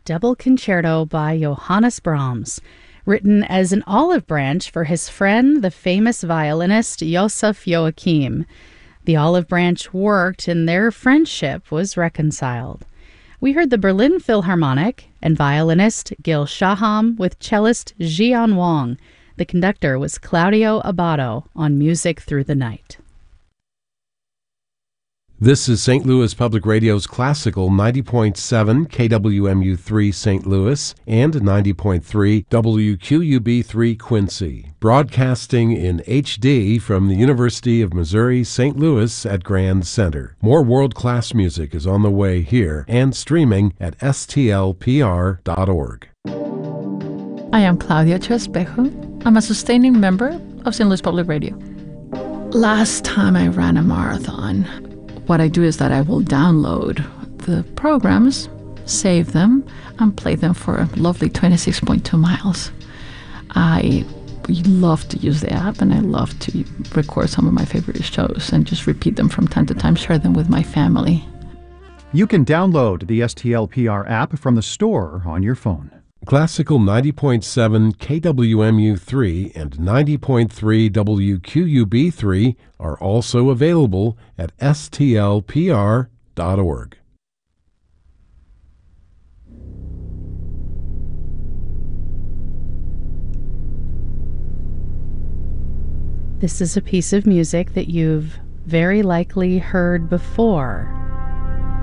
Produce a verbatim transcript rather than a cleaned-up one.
Double Concerto by Johannes Brahms, written as an olive branch for his friend, the famous violinist Joseph Joachim. The olive branch worked and their friendship was reconciled. We heard the Berlin Philharmonic and violinist Gil Shaham with cellist Jian Wang. The conductor was Claudio Abbado on Music Through the Night. This is Saint Louis Public Radio's Classical ninety point seven K W M U three Saint Louis and ninety point three W Q U B three Quincy, broadcasting in H D from the University of Missouri Saint Louis at Grand Center. More world-class music is on the way here and streaming at S T L P R dot org. I am Claudia Chespejo. I'm a sustaining member of Saint Louis Public Radio. Last time I ran a marathon, what I do is that I will download the programs, save them, and play them for a lovely twenty-six point two miles. I love to use the app, and I love to record some of my favorite shows and just repeat them from time to time, share them with my family. You can download the S T L P R app from the store on your phone. Classical ninety point seven K W M U three and ninety point three W Q U B three are also available at S T L P R dot org. This is a piece of music that you've very likely heard before.